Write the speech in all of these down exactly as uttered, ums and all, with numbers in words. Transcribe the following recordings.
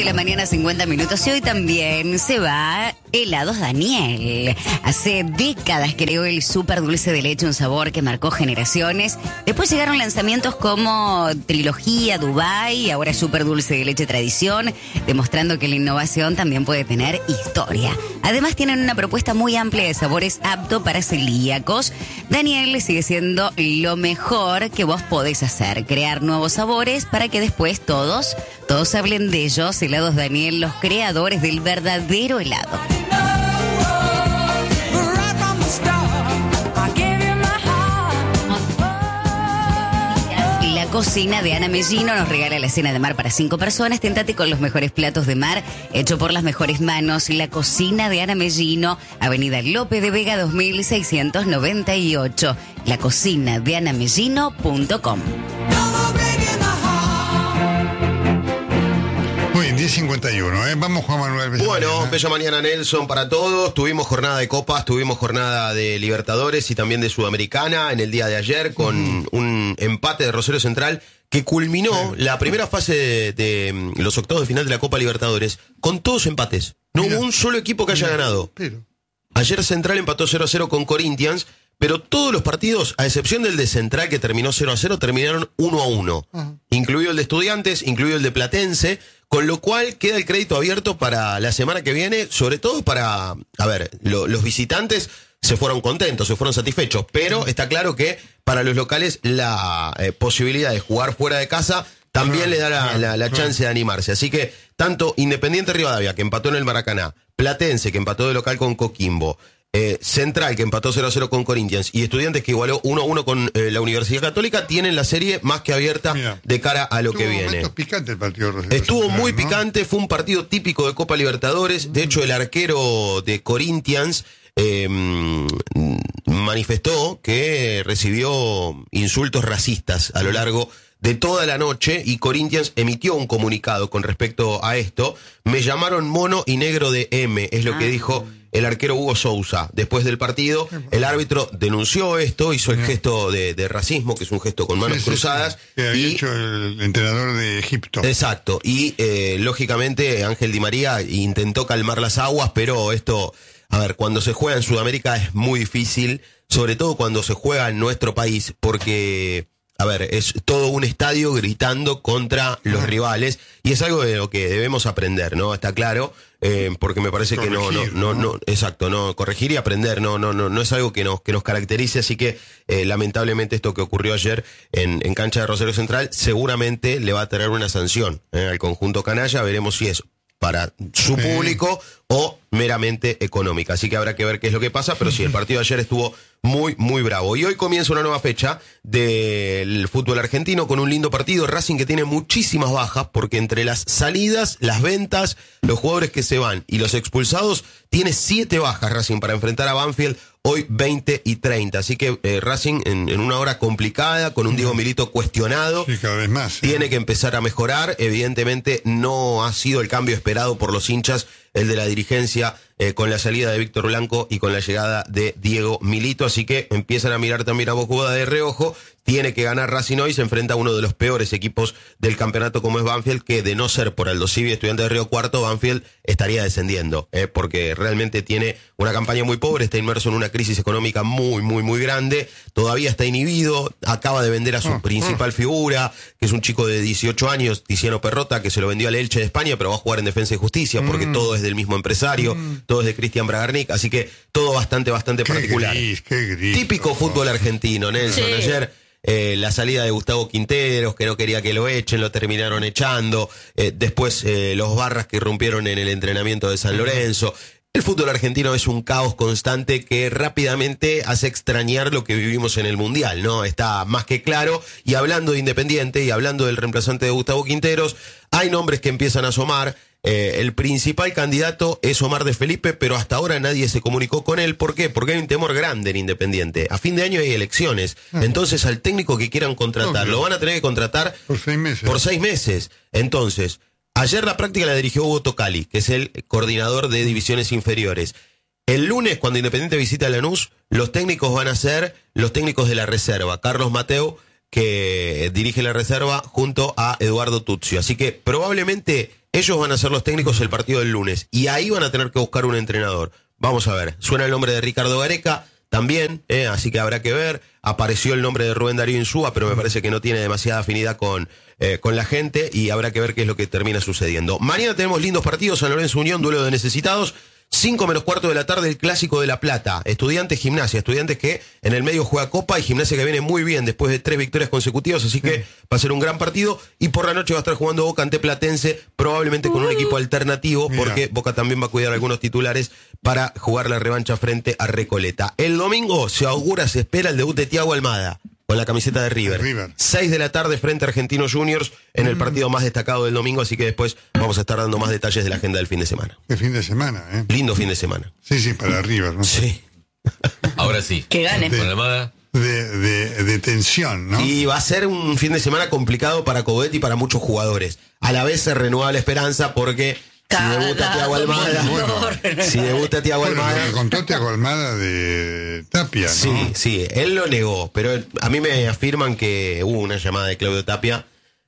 la mañana, cincuenta minutos. Y hoy también se va Helados Daniel. Hace décadas creó el súper dulce de leche, un sabor que marcó generaciones. Después llegaron lanzamientos como Trilogía, Dubai, y ahora súper dulce de leche tradición, demostrando que la innovación también puede tener historia. Además tienen una propuesta muy amplia de sabores apto para celíacos. Daniel sigue siendo lo mejor que vos podés hacer, crear nuevos sabores para que después todos, todos hablen de ellos. Helados Daniel, los creadores del verdadero helado. La cocina de Ana Mellino nos regala la cena de mar para cinco personas. Tentate con los mejores platos de mar, hecho por las mejores manos. La cocina de Ana Mellino, Avenida Lope de Vega dos mil seiscientos noventa y ocho. La cocina de ana mellino punto com. Muy bien, diez cincuenta y uno, ¿eh? Vamos, Juan Manuel. Bella bueno, mañana. bella mañana, Nelson, para todos. Tuvimos jornada de Copas, tuvimos jornada de Libertadores y también de Sudamericana en el día de ayer con uh-huh. un empate de Rosario Central que culminó sí. la primera fase de, de los octavos de final de la Copa Libertadores con todos empates. No Mira. hubo un solo equipo que haya Mira. ganado. Pero. Ayer Central empató cero a cero con Corinthians, pero todos los partidos, a excepción del de Central que terminó cero a cero, terminaron uno a uno. Uh-huh. Incluido el de Estudiantes, incluido el de Platense. Con lo cual queda el crédito abierto para la semana que viene, sobre todo para, a ver, lo, los visitantes se fueron contentos, se fueron satisfechos, pero está claro que para los locales la eh, posibilidad de jugar fuera de casa también ah, le da la, ah, la, la ah. chance de animarse. Así que tanto Independiente Rivadavia, que empató en el Maracaná, Platense, que empató de local con Coquimbo, Eh, Central, que empató cero a cero con Corinthians, y Estudiantes, que igualó uno a uno con eh, la Universidad Católica, tienen la serie más que abierta Mira, de cara a lo que viene. Picante el partido, Rosario Estuvo Central, muy ¿no? picante, fue un partido típico de Copa Libertadores. De hecho, el arquero de Corinthians eh, manifestó que recibió insultos racistas a lo largo de toda la noche, y Corinthians emitió un comunicado con respecto a esto. Me llamaron mono y negro de M, es lo que dijo el arquero Hugo Sousa. Después del partido, el árbitro denunció esto, hizo el gesto de, de racismo, que es un gesto con manos sí, sí, cruzadas. Sí, que había y, hecho el entrenador de Egipto. Exacto, y eh, lógicamente Ángel Di María intentó calmar las aguas, pero esto, a ver, cuando se juega en Sudamérica es muy difícil, sobre todo cuando se juega en nuestro país, porque... A ver, es todo un estadio gritando contra los rivales, y es algo de lo que debemos aprender, ¿no? Está claro, eh, porque me parece corregir, que no, no, no, no, exacto, no, corregir y aprender, no, no, no, no es algo que nos, que nos caracterice, así que eh, lamentablemente esto que ocurrió ayer en, en cancha de Rosario Central seguramente le va a tener una sanción eh, al conjunto canalla. Veremos si es para su público o meramente económica, así que habrá que ver qué es lo que pasa, pero sí, el partido de ayer estuvo muy, muy bravo. Y hoy comienza una nueva fecha del fútbol argentino con un lindo partido. Racing, que tiene muchísimas bajas, porque entre las salidas, las ventas, los jugadores que se van y los expulsados, tiene siete bajas Racing para enfrentar a Banfield hoy veinte y treinta. Así que eh, Racing en, en una hora complicada, con un Diego Milito cuestionado. Sí, cada vez más. ¿sí? Tiene que empezar a mejorar. Evidentemente no ha sido el cambio esperado por los hinchas, el de la dirigencia, eh, con la salida de Víctor Blanco y con la llegada de Diego Milito. Así que empiezan a mirar también a Bocuda de reojo. Tiene que ganar Racing hoy, se enfrenta a uno de los peores equipos del campeonato, como es Banfield, que de no ser por Aldo Civi, Estudiantes de Río Cuarto, Banfield estaría descendiendo, eh, porque realmente tiene una campaña muy pobre, está inmerso en una crisis económica muy, muy, muy grande, todavía está inhibido, acaba de vender a su oh, principal oh. figura, que es un chico de dieciocho años, Tiziano Perrota, que se lo vendió al Elche de España, pero va a jugar en Defensa y Justicia, porque mm. todo es del mismo empresario, mm. todo es de Cristian Bragarnik, así que todo bastante, bastante qué particular. Gris, qué gris, Típico fútbol argentino, Nelson. Sí. Ayer Eh, la salida de Gustavo Quinteros, que no quería que lo echen, lo terminaron echando. Eh, después eh, los barras que irrumpieron en el entrenamiento de San Lorenzo. El fútbol argentino es un caos constante que rápidamente hace extrañar lo que vivimos en el Mundial, ¿no? Está más que claro. Y hablando de Independiente y hablando del reemplazante de Gustavo Quinteros, hay nombres que empiezan a asomar. Eh, el principal candidato es Omar de Felipe, pero hasta ahora nadie se comunicó con él. ¿Por qué? Porque hay un temor grande en Independiente. A fin de año hay elecciones. Ah. Entonces, al técnico que quieran contratar, okay. lo van a tener que contratar por seis meses. Por seis meses. Entonces, ayer la práctica la dirigió Hugo Tocali, que es el coordinador de divisiones inferiores. El lunes, cuando Independiente visita a Lanús, los técnicos van a ser los técnicos de la reserva. Carlos Mateu, que dirige la reserva junto a Eduardo Tuzio. Así que probablemente ellos van a ser los técnicos del partido del lunes y ahí van a tener que buscar un entrenador. Vamos a ver, suena el nombre de Ricardo Gareca también, eh, así que habrá que ver. Apareció el nombre de Rubén Darío Insúa, pero me parece que no tiene demasiada afinidad con, eh, con la gente y habrá que ver qué es lo que termina sucediendo. Mañana tenemos lindos partidos, San Lorenzo Unión, duelo de necesitados. cinco menos cuarto de la tarde, el Clásico de La Plata. Estudiantes, Gimnasia. Estudiantes que en el medio juega Copa y Gimnasia que viene muy bien después de tres victorias consecutivas, así que va a ser un gran partido. Y por la noche va a estar jugando Boca ante Platense, probablemente con un equipo alternativo, Mira. porque Boca también va a cuidar algunos titulares para jugar la revancha frente a Recoleta. El domingo se augura, se espera el debut de Thiago Almada con la camiseta de River. River. seis de la tarde frente a Argentinos Juniors en el partido más destacado del domingo, así que después vamos a estar dando más detalles de la agenda del fin de semana. Qué fin de semana, ¿eh? Lindo fin de semana. Sí, sí, para River, ¿no? Sí. Ahora sí. Que gane. De- Con Almada. De, de, de tensión, ¿no? Y va a ser un fin de semana complicado para Cogodet y para muchos jugadores. A la vez se renueva la esperanza porque si debuta Thiago Almada, Bueno. si debuta Thiago Bueno, lo Almada, que contó Thiago Almada de Tapia, ¿no? sí, sí, él lo negó, pero a mí me afirman que hubo una llamada de Claudio Tapia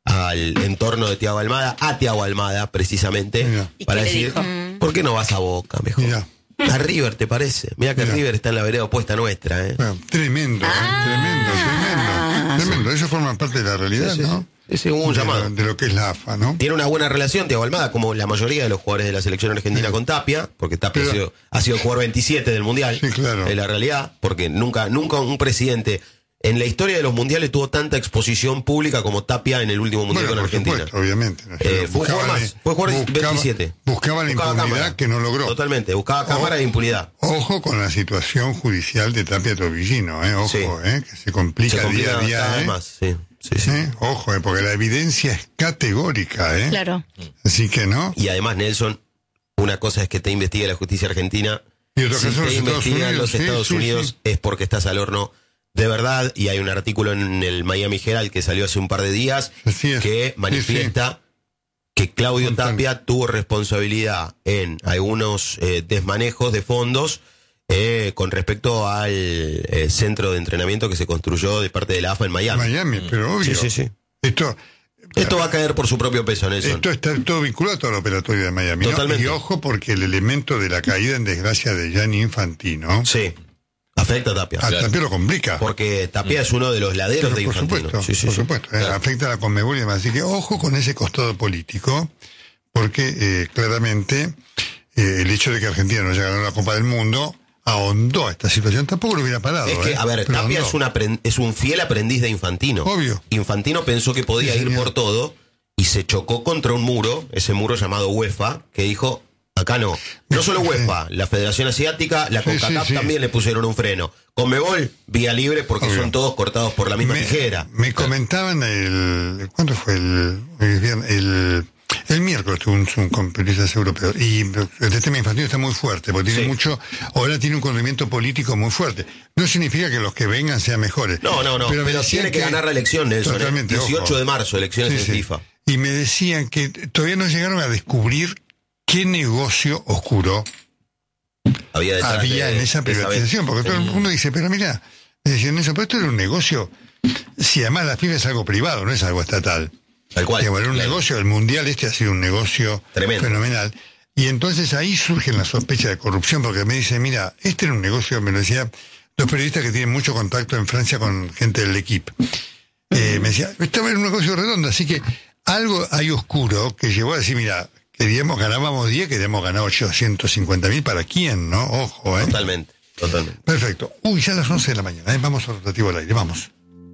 al entorno de Thiago Almada, a Thiago Almada precisamente, Mira. ¿Y para qué le decir, dijo? ¿por qué no vas a Boca mejor? Mira. A River, ¿te parece? Mira que Mira. River está en la vereda opuesta nuestra, ¿eh? Bueno, tremendo, ¿eh? tremendo, tremendo, tremendo. Eso forma parte de la realidad, Sí, sí, ¿no? sí. Ese hubo un de, llamado. lo, de lo que es la A F A, ¿no? Tiene una buena relación Thiago Almada, como la mayoría de los jugadores de la selección argentina Sí. con Tapia, porque Tapia Pero- ha, sido, ha sido el jugador veintisiete del Mundial. Sí, claro. Es la realidad, porque nunca, nunca un presidente en la historia de los mundiales tuvo tanta exposición pública como Tapia en el último Mundial Bueno, con por Argentina. supuesto, obviamente. Eh, fue un jugador Buscaba- más, fue jugador buscaba- veintisiete. Buscaba la Buscaba impunidad cámara. que no logró. Totalmente, buscaba cámara Oh. e impunidad. Ojo con la situación judicial de Tapia Tobillino, ¿eh? Ojo, Sí. ¿eh? Que se complica, Se complica día a día, cada vez ¿eh? más, sí. Sí, sí. ¿Eh? Ojo, ¿eh? Porque la evidencia es categórica, ¿eh? Claro. Así que no. Y además, Nelson, una cosa es que te investigue la justicia argentina. Y otra Si cosa te los Estados investigan Unidos, los sí, Estados sí, Unidos sí. es porque estás al horno de verdad. Y hay un artículo en el Miami Herald que salió hace un par de días Así es. que Sí, manifiesta que Claudio Contame. Tapia tuvo responsabilidad en algunos eh, desmanejos de fondos eh, con respecto al eh, centro de entrenamiento que se construyó de parte de la A F A en Miami. Miami, pero obvio. Sí, sí, sí. Esto, Esto va a caer por su propio peso, Nelson. esto está todo vinculado a todo el operatorio de Miami, ¿no? Totalmente. Y ojo porque el elemento de la caída en desgracia de Gianni Infantino Sí, afecta a Tapia. a Tapia lo complica. Porque Tapia es uno de los laderos Pero de por Infantino. supuesto, Sí, sí, por sí. supuesto, eh, afecta a la Conmebol y demás. Así que ojo con ese costado político, porque eh, claramente eh, el hecho de que Argentina no haya ganado la Copa del Mundo ahondó esta situación. Tampoco lo hubiera parado. Es que, eh, a ver, pero Tapia ahondó. es, un apren- es un fiel aprendiz de Infantino. Obvio. Infantino pensó que podía Sí, ir señor. por todo y se chocó contra un muro, ese muro llamado UEFA, que dijo, acá no. No solo UEFA, la Federación Asiática, la Sí, CONCACAF sí, sí. también le pusieron un freno. Conmebol, vía libre porque Obvio. son todos cortados por la misma me, tijera. me comentaban el... ¿Cuándo fue el... el, viernes? el el miércoles tuvo un Zoom con periodistas europeos y el tema infantil está muy fuerte porque tiene Sí. mucho, ahora tiene un corrimiento político muy fuerte. No significa que los que vengan sean mejores. No, no, no, pero, me decían tiene que, ganar la elección, Nelson. ¿eh? Totalmente, dieciocho ojo. de marzo, elecciones Sí, en sí. FIFA. Y me decían que todavía no llegaron a descubrir qué negocio oscuro Había, detrás había de- en esa de esa privatización, vez. porque todo el mundo dice, pero mira, me decían eso, pero esto era un negocio, si además la FIFA es algo privado, no es algo estatal. Tal cual. Digamos, era un Claro. negocio, el mundial este ha sido un negocio Tremendo. fenomenal. Y entonces ahí surgen las sospechas de corrupción, porque me dicen, mira, este era un negocio, me lo decía, los periodistas que tienen mucho contacto en Francia con gente del equipo. Eh, me decía, estaba en un negocio redondo, así que algo hay oscuro que llevó a decir, mira, queríamos, ganábamos diez, queríamos ganar ochocientos cincuenta mil, ¿para quién, no? Ojo, ¿eh? Totalmente, totalmente. Perfecto. Uy, ya a las once de la mañana, ¿eh? Vamos al rotativo al aire, vamos.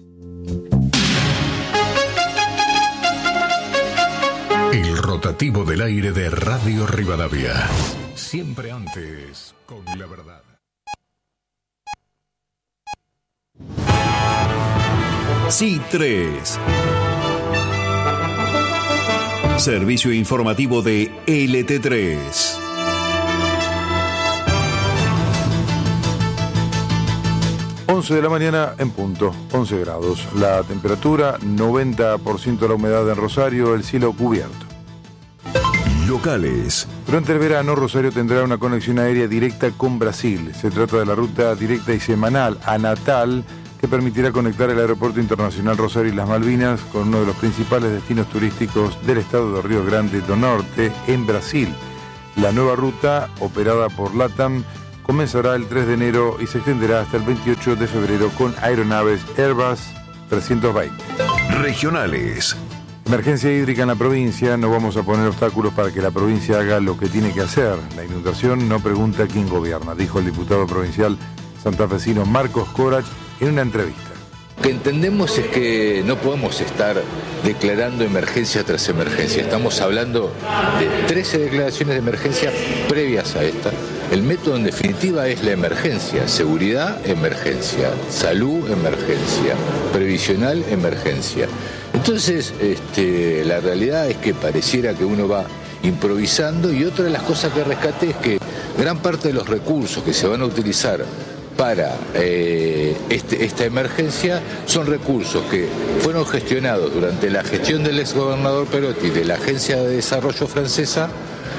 El rotativo del aire de Radio Rivadavia. Siempre antes, con la verdad. C tres. Servicio informativo de L T tres. once de la mañana en punto, once grados. La temperatura, noventa por ciento de la humedad en Rosario, el cielo cubierto. Locales. Durante el verano, Rosario tendrá una conexión aérea directa con Brasil. Se trata de la ruta directa y semanal a Natal que permitirá conectar el Aeropuerto Internacional Rosario y las Malvinas con uno de los principales destinos turísticos del estado de Río Grande do Norte, en Brasil. La nueva ruta, operada por LATAM, comenzará el tres de enero y se extenderá hasta el veintiocho de febrero con aeronaves Airbus trescientos veinte. Regionales. Emergencia hídrica en la provincia. No vamos a poner obstáculos para que la provincia haga lo que tiene que hacer. La inundación no pregunta quién gobierna, dijo el diputado provincial santafesino Marcos Corach en una entrevista. Lo que entendemos es que no podemos estar declarando emergencia tras emergencia. Estamos hablando de trece declaraciones de emergencia previas a esta. El método en definitiva es la emergencia. Seguridad, emergencia. Salud, emergencia. Previsional, emergencia. Entonces, este, la realidad es que pareciera que uno va improvisando, y otra de las cosas que rescaté es que gran parte de los recursos que se van a utilizar para eh, este, esta emergencia son recursos que fueron gestionados durante la gestión del exgobernador Perotti de la Agencia de Desarrollo Francesa,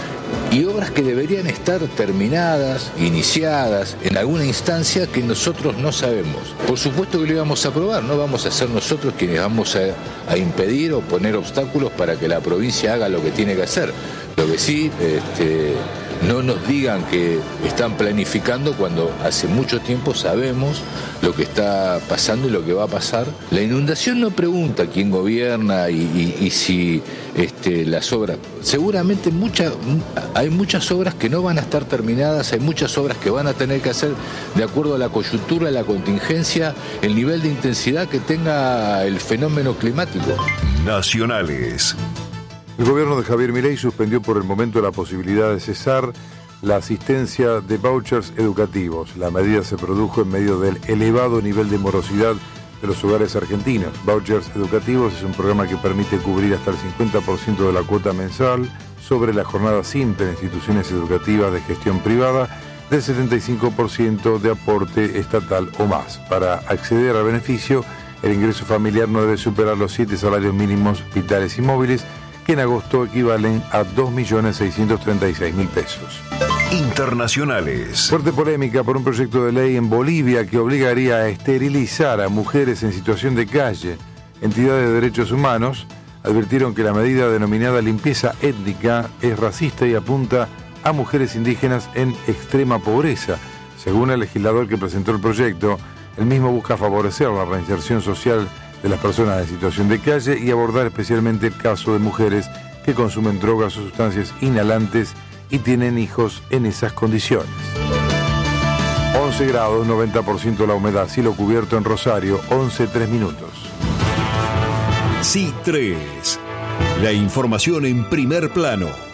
y obras que deberían estar terminadas, iniciadas en alguna instancia que nosotros no sabemos. Por supuesto que lo íbamos a aprobar, no vamos a ser nosotros quienes vamos a, a impedir o poner obstáculos para que la provincia haga lo que tiene que hacer. Lo que sí, este, no nos digan que están planificando cuando hace mucho tiempo sabemos lo que está pasando y lo que va a pasar. La inundación no pregunta quién gobierna y, y, y si este, las obras... Seguramente mucha, hay muchas obras que no van a estar terminadas, hay muchas obras que van a tener que hacer de acuerdo a la coyuntura, la contingencia, el nivel de intensidad que tenga el fenómeno climático. Nacionales. El gobierno de Javier Milei suspendió por el momento la posibilidad de cesar la asistencia de vouchers educativos. La medida se produjo en medio del elevado nivel de morosidad de los hogares argentinos. Vouchers educativos es un programa que permite cubrir hasta el cincuenta por ciento de la cuota mensual sobre la jornada simple en instituciones educativas de gestión privada, del setenta y cinco por ciento de aporte estatal o más. Para acceder al beneficio, el ingreso familiar no debe superar los siete salarios mínimos vitales y móviles, que en agosto equivalen a dos millones seiscientos treinta y seis mil pesos. Internacionales. Fuerte polémica por un proyecto de ley en Bolivia que obligaría a esterilizar a mujeres en situación de calle. Entidades de derechos humanos advirtieron que la medida denominada limpieza étnica es racista y apunta a mujeres indígenas en extrema pobreza. Según el legislador que presentó el proyecto, el mismo busca favorecer la reinserción social de las personas en situación de calle y abordar especialmente el caso de mujeres que consumen drogas o sustancias inhalantes y tienen hijos en esas condiciones. once grados, noventa por ciento la humedad, cielo cubierto en Rosario, once, tres minutos. C tres. La información en primer plano.